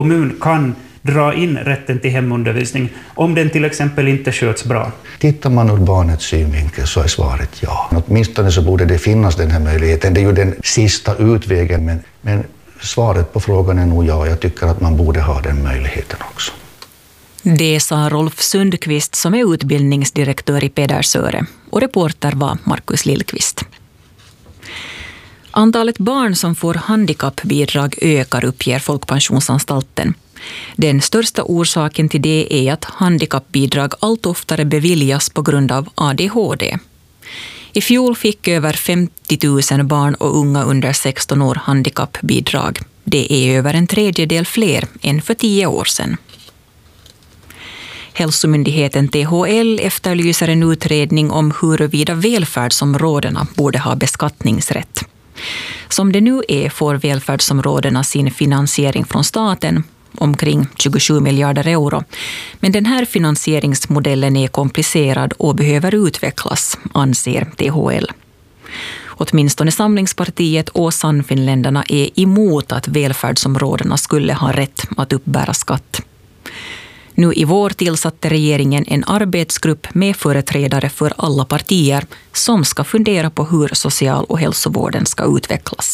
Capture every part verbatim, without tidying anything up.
Kommun kan dra in rätten till hemundervisning om den till exempel inte sköts bra. Tittar man ur barnets synvinkel så är svaret ja. Åtminstone så borde det finnas den här möjligheten. Det är ju den sista utvägen, men, men svaret på frågan är nog ja. Jag tycker att man borde ha den möjligheten också. Det sa Rolf Sundqvist som är utbildningsdirektör i Pedersöre, och reporter var Markus Lillqvist. Antalet barn som får handikappbidrag ökar, uppger Folkpensionsanstalten. Den största orsaken till det är att handikappbidrag allt oftare beviljas på grund av A D H D. I fjol fick över femtio tusen barn och unga under sexton år handikappbidrag. Det är över en tredjedel fler än för tio år sedan. Hälsomyndigheten T H L efterlyser en utredning om huruvida välfärdsområdena borde ha beskattningsrätt. Som det nu är får välfärdsområdena sin finansiering från staten, omkring tjugosju miljarder euro. Men den här finansieringsmodellen är komplicerad och behöver utvecklas, anser T H L. Åtminstone Samlingspartiet och Sannfinländarna är emot att välfärdsområdena skulle ha rätt att uppbära skatt. Nu i vår tillsatte regeringen en arbetsgrupp med företrädare för alla partier som ska fundera på hur social- och hälsovården ska utvecklas.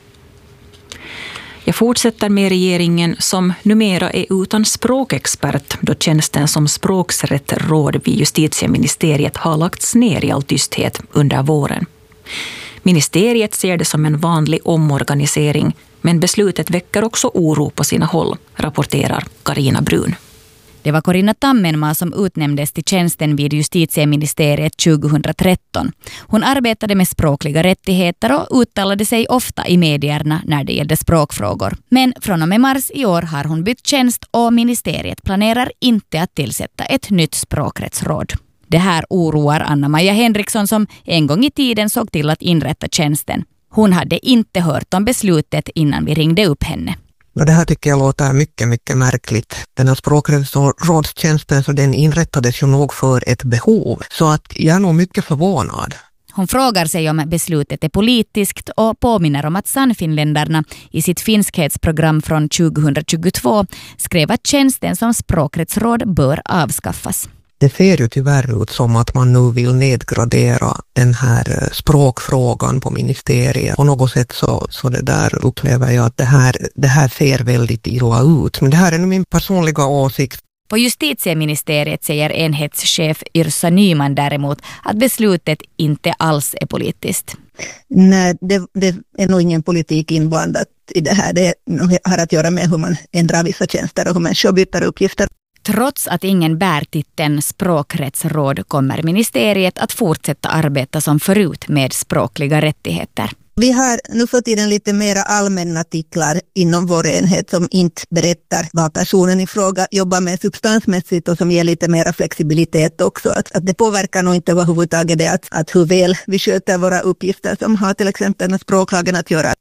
Jag fortsätter med regeringen som numera är utan språkexpert då tjänsten som språksrättråd vid justitieministeriet har lagts ner i all tysthet under våren. Ministeriet ser det som en vanlig omorganisering, men beslutet väcker också oro på sina håll, rapporterar Carina Brun. Det var Corinna Tammenmaa som utnämndes till tjänsten vid justitieministeriet tjugohundratretton. Hon arbetade med språkliga rättigheter och uttalade sig ofta i medierna när det gällde språkfrågor. Men från och med mars i år har hon bytt tjänst och ministeriet planerar inte att tillsätta ett nytt språkrättsråd. Det här oroar Anna-Maja Henriksson som en gång i tiden såg till att inrätta tjänsten. Hon hade inte hört om beslutet innan vi ringde upp henne. Det här tycker jag låter mycket, mycket märkligt. Den här språkrättsrådstjänsten så den inrättades ju nog för ett behov. Så att jag är nog mycket förvånad. Hon frågar sig om beslutet är politiskt och påminner om att Sannfinländarna i sitt finskhetsprogram från tjugohundratjugotvå skrev att tjänsten som språkrättsråd bör avskaffas. Det ser ju tyvärr ut som att man nu vill nedgradera den här språkfrågan på ministeriet. På något sätt så, så det där upplever jag att det här, det här ser väldigt illa ut. Men det här är nu min personliga åsikt. På justitieministeriet säger enhetschef Yrsa Nyman däremot att beslutet inte alls är politiskt. Nej, det, det är nog ingen politik inblandat i det här. Det har att göra med hur man ändrar vissa tjänster och hur man byter uppgifter. Trots att ingen bär titeln språkrättsråd kommer ministeriet att fortsätta arbeta som förut med språkliga rättigheter. Vi har nu för tiden lite mer allmänna artiklar inom vår enhet som inte berättar vad personen i fråga jobbar med substansmässigt och som ger lite mer flexibilitet också. Att, att det påverkar nog inte överhuvudtaget det att, att hur väl vi sköter våra uppgifter som har till exempel med språklagen att göra.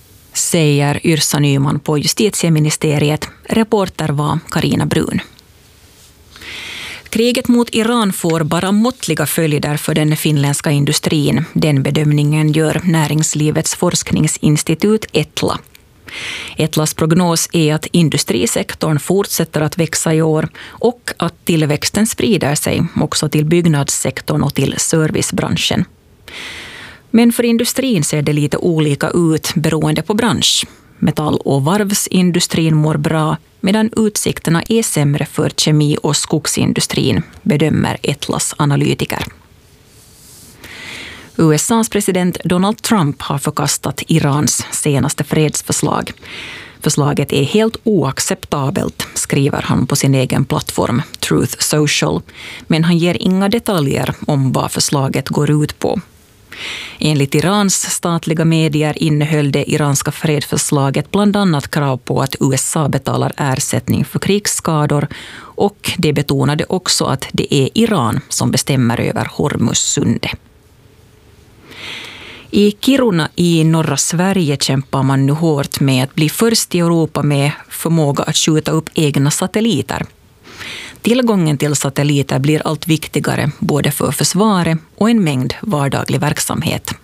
Säger Yrsa Nyman på justitieministeriet. Reporter var Carina Brun. Kriget mot Iran får bara måttliga följder för den finländska industrin. Den bedömningen gör Näringslivets forskningsinstitut Etla. Etlas prognos är att industrisektorn fortsätter att växa i år och att tillväxten sprider sig också till byggnadssektorn och till servicebranschen. Men för industrin ser det lite olika ut beroende på bransch. Metall- och varvsindustrin mår bra medan utsikterna är sämre för kemi- och skogsindustrin, bedömer Etlas analytiker. U S A:s president Donald Trump har förkastat Irans senaste fredsförslag. Förslaget är helt oacceptabelt, skriver han på sin egen plattform Truth Social, men han ger inga detaljer om vad förslaget går ut på. Enligt Irans statliga medier innehöll det iranska fredsförslaget bland annat krav på att U S A betalar ersättning för krigsskador, och det betonade också att det är Iran som bestämmer över Hormuzsundet. I Kiruna i norra Sverige kämpar man nu hårt med att bli först i Europa med förmåga att skjuta upp egna satelliter. Tillgången till satelliter blir allt viktigare både för försvaret och en mängd vardaglig verksamhet.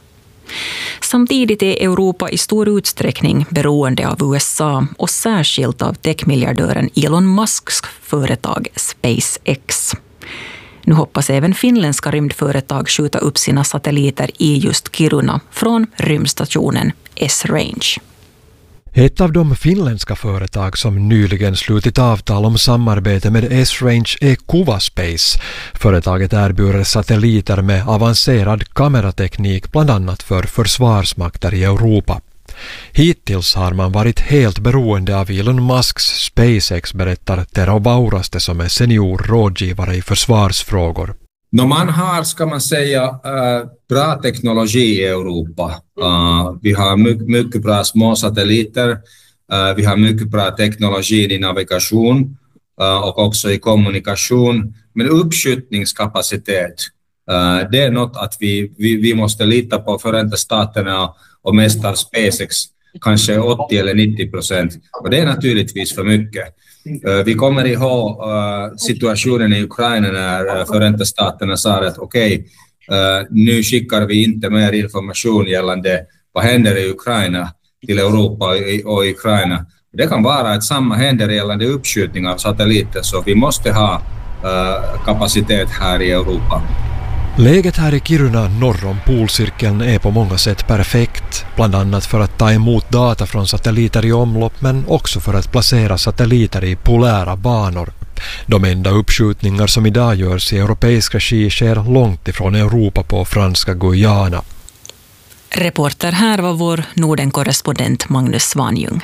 Samtidigt är Europa i stor utsträckning beroende av U S A och särskilt av techmiljardören Elon Musks företag SpaceX. Nu hoppas även finländska rymdföretag skjuta upp sina satelliter i just Kiruna från rymdstationen S-Range. Ett av de finländska företag som nyligen slutit avtal om samarbete med S-Range är Kuva Space. Företaget erbjuder satelliter med avancerad kamerateknik bland annat för försvarsmakter i Europa. Hittills har man varit helt beroende av Elon Musks SpaceX, berättar Tero Vauraste som är senior rådgivare i försvarsfrågor. No, man har, ska man säga, uh, bra teknologi i Europa. Uh, vi har mycket, mycket bra små satelliter. Uh, vi har mycket bra teknologi i navigation uh, och också i kommunikation. Men uppskjutningskapacitet, uh, det är något att vi, vi, vi måste lita på Förenta Staterna och mästar SpaceX kanske åttio eller nittio procent. Och det är naturligtvis för mycket. Uh, vi kommer ihåg uh, situationen i Ukraina när uh, Förenta Staterna sa att okej, okay, uh, nu skickar vi inte mer information gällande vad händer i Ukraina till Europa och, och Ukraina. Det kan vara att samma händer gällande uppskjutning av satelliter, så vi måste ha uh, kapacitet här i Europa. Läget här i Kiruna norr om polcirkeln är på många sätt perfekt, bland annat för att ta emot data från satelliter i omlopp men också för att placera satelliter i polära banor. De enda uppskjutningar som idag görs i europeisk regi sker långt ifrån Europa på franska Guyana. Reporter här var vår Norden-korrespondent Magnus Svanjung.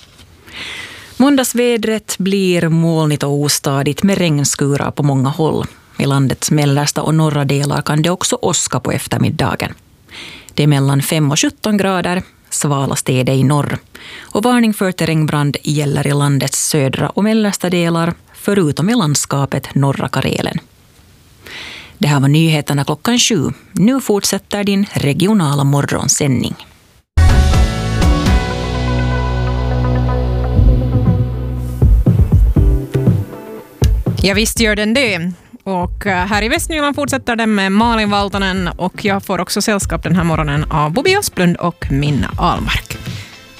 Måndagsvädret blir molnigt och ostadigt med regnskurar på många håll. I landets mellersta och norra delar kan det också åska på eftermiddagen. Det är mellan fem och sjutton grader, svalast är det i norr. Och varning för terrängbrand gäller i landets södra och mellersta delar, förutom i landskapet norra Karelen. Det här var nyheterna klockan sju. Nu fortsätter din regionala morgonsändning. Ja, visst gör den det. Och här i Västnyland fortsätter den med Malin Valtonen och jag får också sällskap den här morgonen av Bobby Asplund och Minna Almark.